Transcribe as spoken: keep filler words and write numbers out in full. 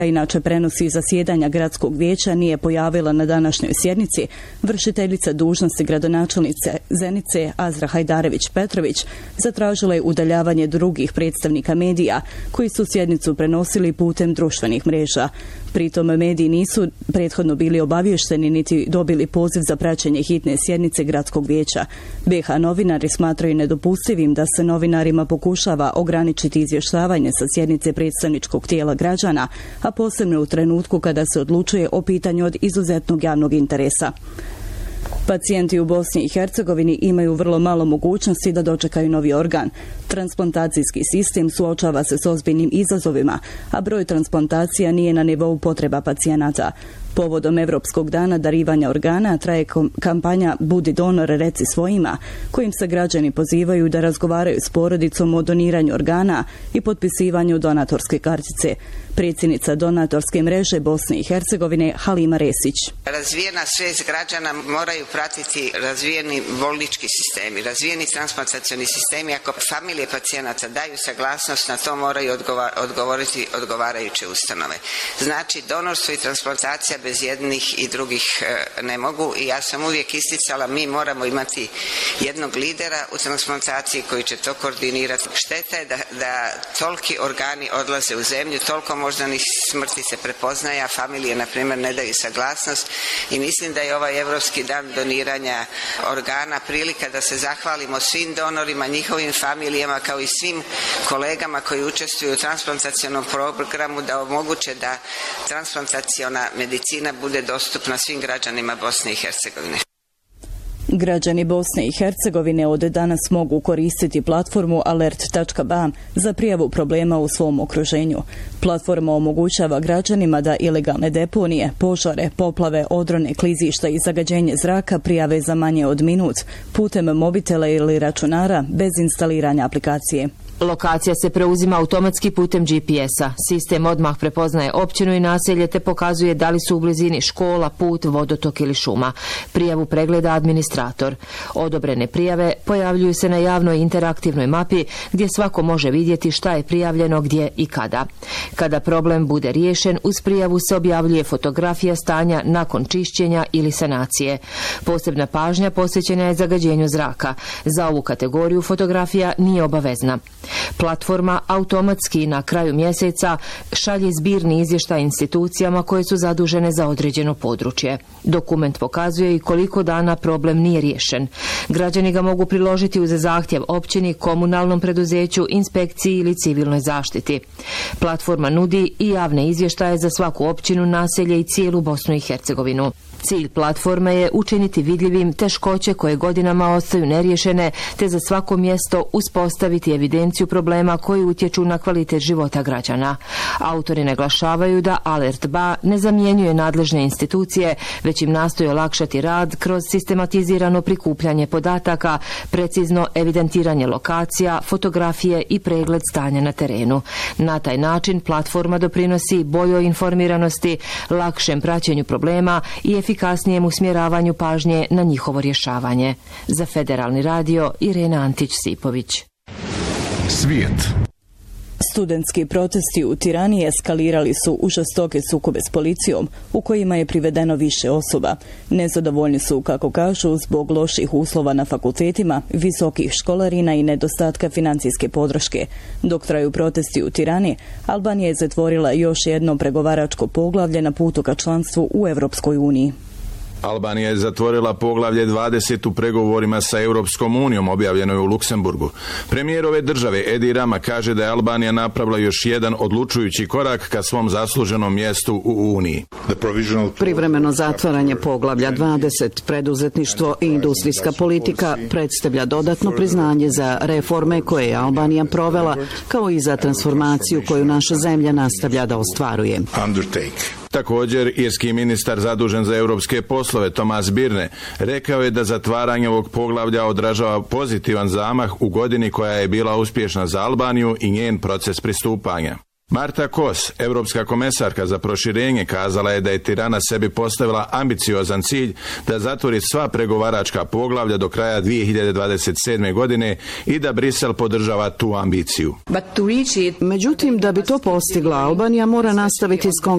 inače prenosi zasjedanja gradskog vijeća, nije pojavila na današnjoj sjednici, vršiteljica dužnosti gradonačelnice Zenice Azra Hajdarević-Petrović zatražila je udaljavanje drugih predstavnika medija koji su sjednicu prenosili putem društvenih mreža. Pritom mediji nisu prethodno bili obavješteni niti dobili poziv za praćenje hitne sjednice gradskog vijeća. B H novinari smatraju nedopustivim da se novinarima pokušava ograničiti izvještavanje sa sjednice predstavničkog tijela građana, a posebno u trenutku kada se odlučuje o pitanju od izuzetnog javnog interesa. Pacijenti u Bosni i Hercegovini imaju vrlo malo mogućnosti da dočekaju novi organ. Transplantacijski sistem suočava se s ozbiljnim izazovima, a broj transplantacija nije na nivou potreba pacijenata. Povodom Evropskog dana darivanja organa traje kampanja Budi donor, reci svojima, kojim se građani pozivaju da razgovaraju s porodicom o doniranju organa i potpisivanju donatorske kartice. Predsjednica donatorske mreže Bosne i Hercegovine Halima Resić. Razvijena svijest građana moraju pratiti razvijeni bolnički sistemi, razvijeni transplantacioni sistemi. Ako familije pacijenata daju saglasnost, na to moraju odgovoriti odgovarajuće ustanove. Znači, donorstvo i transplantacija bez jednih i drugih ne mogu i ja sam uvijek isticala, mi moramo imati jednog lidera u transplantaciji koji će to koordinirati. Šteta je da, da toliki organi odlaze u zemlju, toliko moždanih smrti se prepoznaje, a familije, na primjer, ne daju saglasnost i mislim da je ovaj Evropski dan doniranja organa prilika da se zahvalimo svim donorima, njihovim familijama, kao i svim kolegama koji učestvuju u transplantacionom programu da omoguće da transplantaciona medicina bude dostupna svim građanima Bosne i Hercegovine. Građani Bosne i Hercegovine od danas mogu koristiti platformu alert tačka ba za prijavu problema u svom okruženju. Platforma omogućava građanima da ilegalne deponije, požare, poplave, odrone, klizišta i zagađenje zraka prijave za manje od minut putem mobitela ili računara bez instaliranja aplikacije. Lokacija se preuzima automatski putem G P S-a. Sistem odmah prepoznaje općinu i naselje te pokazuje da li su u blizini škola, put, vodotok ili šuma. Prijavu pregleda administrator. Odobrene prijave pojavljuju se na javnoj interaktivnoj mapi gdje svako može vidjeti šta je prijavljeno gdje i kada. Kada problem bude riješen, uz prijavu se objavljuje fotografija stanja nakon čišćenja ili sanacije. Posebna pažnja posvećena je zagađenju zraka. Za ovu kategoriju fotografija nije obavezna. Platforma automatski na kraju mjeseca šalje zbirni izvještaj institucijama koje su zadužene za određeno područje. Dokument pokazuje i koliko dana problem nije riješen. Građani ga mogu priložiti uz zahtjev općini, komunalnom preduzeću, inspekciji ili civilnoj zaštiti. Platforma nudi i javne izvještaje za svaku općinu, naselje i cijelu Bosnu i Hercegovinu. Cilj platforme je učiniti vidljivim teškoće koje godinama ostaju neriješene, te za svako mjesto uspostaviti evidenciju problema koji utječu na kvalitet života građana. Autori naglašavaju da Alert ba ne zamjenjuje nadležne institucije, već im nastoji olakšati rad kroz sistematizirano prikupljanje podataka, precizno evidentiranje lokacija, fotografije i pregled stanja na terenu. Na taj način platforma doprinosi boljoj informiranosti, lakšem praćenju problema i efikasnijem usmjeravanju pažnje na njihovo rješavanje. Za Federalni radio, Irena Antić-Sipović. Svijet. Studentski protesti u Tirani eskalirali su u žestoke sukobe s policijom, u kojima je privedeno više osoba. Nezadovoljni su, kako kažu, zbog loših uslova na fakultetima, visokih školarina i nedostatka financijske podrške. Dok traju protesti u Tirani, Albanija je zatvorila još jedno pregovaračko poglavlje na putu ka članstvu u Europskoj uniji. Albanija je zatvorila poglavlje dvadeset u pregovorima sa Europskom unijom, objavljeno je u Luksemburgu. Premijer ove države Edi Rama kaže da je Albanija napravila još jedan odlučujući korak ka svom zasluženom mjestu u Uniji. Privremeno zatvaranje poglavlja dvadeset, preduzetništvo i industrijska politika, predstavlja dodatno priznanje za reforme koje je Albanija provela, kao i za transformaciju koju naša zemlja nastavlja da ostvaruje. Također, irski ministar zadužen za europske poslove Tomas Birne rekao je da zatvaranje ovog poglavlja odražava pozitivan zamah u godini koja je bila uspješna za Albaniju i njen proces pristupanja. Marta Kos, europska komesarka za proširenje, kazala je da je Tirana sebi postavila ambiciozan cilj da zatvori sva pregovaračka poglavlja do kraja dvije hiljade dvadeset sedme. godine i da Brisel podržava tu ambiciju. Međutim, da bi to postigla, Albanija mora nastaviti s